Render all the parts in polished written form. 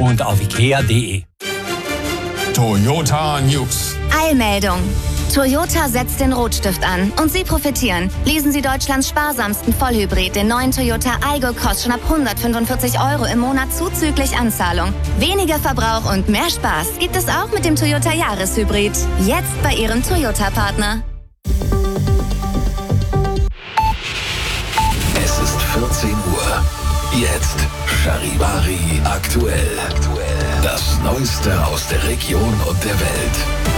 und auf ikea.de. Toyota News. Eilmeldung. Toyota setzt den Rotstift an und Sie profitieren. Lesen Sie Deutschlands sparsamsten Vollhybrid, den neuen Toyota Aygo, kostet schon ab 145 € im Monat zuzüglich Anzahlung. Weniger Verbrauch und mehr Spaß gibt es auch mit dem Toyota Jahreshybrid. Jetzt bei Ihrem Toyota-Partner. Es ist 14 Uhr. Jetzt Charivari aktuell. Das Neueste aus der Region und der Welt.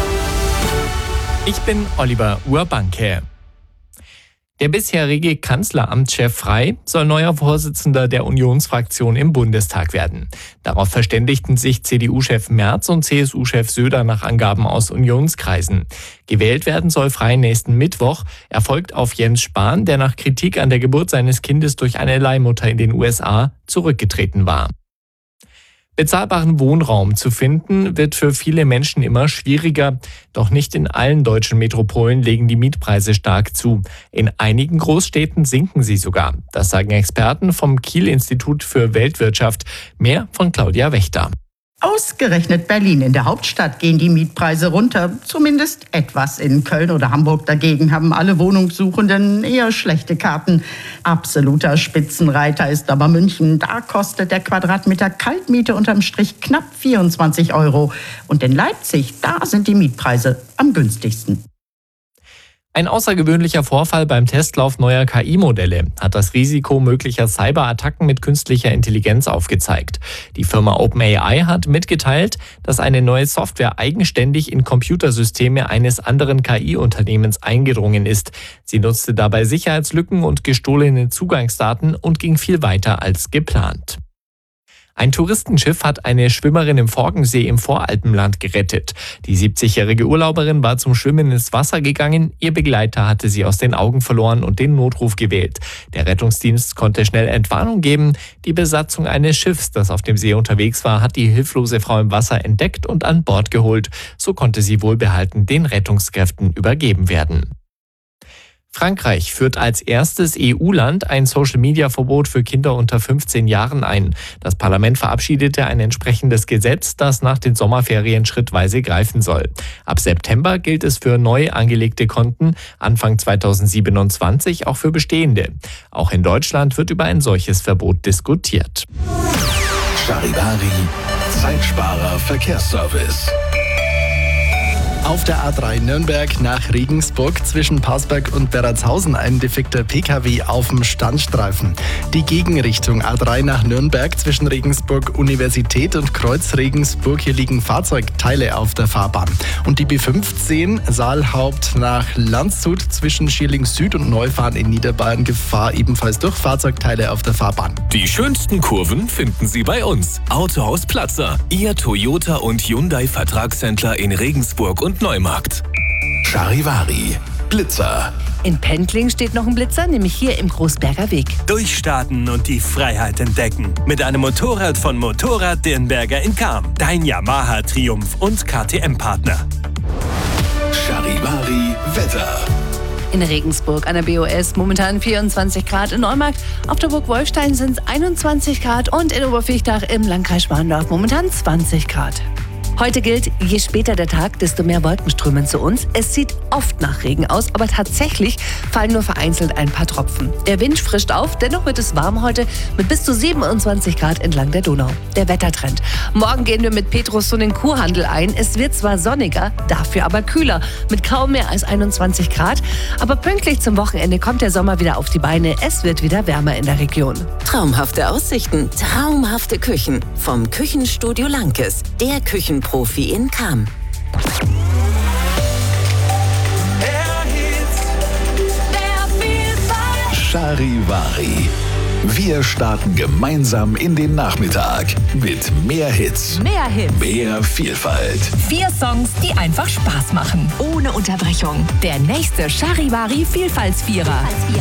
Ich bin Oliver Urbanke. Der bisherige Kanzleramtschef Frey soll neuer Vorsitzender der Unionsfraktion im Bundestag werden. Darauf verständigten sich CDU-Chef Merz und CSU-Chef Söder nach Angaben aus Unionskreisen. Gewählt werden soll Frey nächsten Mittwoch. Er folgt auf Jens Spahn, der nach Kritik an der Geburt seines Kindes durch eine Leihmutter in den USA zurückgetreten war. Bezahlbaren Wohnraum zu finden, wird für viele Menschen immer schwieriger. Doch nicht in allen deutschen Metropolen legen die Mietpreise stark zu. In einigen Großstädten sinken sie sogar. Das sagen Experten vom Kiel-Institut für Weltwirtschaft. Mehr von Claudia Wächter. Ausgerechnet Berlin, in der Hauptstadt, gehen die Mietpreise runter. Zumindest etwas. In Köln oder Hamburg dagegen haben alle Wohnungssuchenden eher schlechte Karten. Absoluter Spitzenreiter ist aber München. Da kostet der Quadratmeter Kaltmiete unterm Strich knapp 24 €. Und in Leipzig, da sind die Mietpreise am günstigsten. Ein außergewöhnlicher Vorfall beim Testlauf neuer KI-Modelle hat das Risiko möglicher Cyberattacken mit künstlicher Intelligenz aufgezeigt. Die Firma OpenAI hat mitgeteilt, dass eine neue Software eigenständig in Computersysteme eines anderen KI-Unternehmens eingedrungen ist. Sie nutzte dabei Sicherheitslücken und gestohlene Zugangsdaten und ging viel weiter als geplant. Ein Touristenschiff hat eine Schwimmerin im Forgensee im Voralpenland gerettet. Die 70-jährige Urlauberin war zum Schwimmen ins Wasser gegangen. Ihr Begleiter hatte sie aus den Augen verloren und den Notruf gewählt. Der Rettungsdienst konnte schnell Entwarnung geben. Die Besatzung eines Schiffs, das auf dem See unterwegs war, hat die hilflose Frau im Wasser entdeckt und an Bord geholt. So konnte sie wohlbehalten den Rettungskräften übergeben werden. Frankreich führt als erstes EU-Land ein Social-Media-Verbot für Kinder unter 15 Jahren ein. Das Parlament verabschiedete ein entsprechendes Gesetz, das nach den Sommerferien schrittweise greifen soll. Ab September gilt es für neu angelegte Konten, Anfang 2027 auch für bestehende. Auch in Deutschland wird über ein solches Verbot diskutiert. Charivari, Zeitsparer Verkehrsservice. Auf der A3 Nürnberg nach Regensburg zwischen Parsberg und Berratshausen ein defekter PKW auf dem Standstreifen. Die Gegenrichtung A3 nach Nürnberg zwischen Regensburg Universität und Kreuz Regensburg, hier liegen Fahrzeugteile auf der Fahrbahn. Und die B15 Saalhaupt nach Landshut zwischen Schierling Süd und Neufahren in Niederbayern, Gefahr ebenfalls durch Fahrzeugteile auf der Fahrbahn. Die schönsten Kurven finden Sie bei uns. Autohaus Platzer, Ihr Toyota und Hyundai Vertragshändler in Regensburg und Neumarkt. Charivari, Blitzer. In Pendling steht noch ein Blitzer, nämlich hier im Großberger Weg. Durchstarten und die Freiheit entdecken. Mit einem Motorrad von Motorrad Dirnberger in Cham. Dein Yamaha Triumph und KTM-Partner. Charivari, Wetter. In Regensburg an der BOS momentan 24 Grad, in Neumarkt auf der Burg Wolfstein sind es 21 Grad und in Oberfichtach im Landkreis Schmarrndorf momentan 20 Grad. Heute gilt, je später der Tag, desto mehr Wolken strömen zu uns. Es sieht oft nach Regen aus, aber tatsächlich fallen nur vereinzelt ein paar Tropfen. Der Wind frischt auf, dennoch wird es warm heute mit bis zu 27 Grad entlang der Donau. Der Wettertrend. Morgen gehen wir mit Petrus so den Kuhhandel ein. Es wird zwar sonniger, dafür aber kühler, mit kaum mehr als 21 Grad. Aber pünktlich zum Wochenende kommt der Sommer wieder auf die Beine. Es wird wieder wärmer in der Region. Traumhafte Aussichten, traumhafte Küchen. Vom Küchenstudio Lankes, der Küchenprofi in Cham. Charivari. Wir starten gemeinsam in den Nachmittag mit mehr Hits. Mehr Hits. Mehr Vielfalt. 4 Songs, die einfach Spaß machen. Ohne Unterbrechung. Der nächste Charivari Vielfaltsvierer.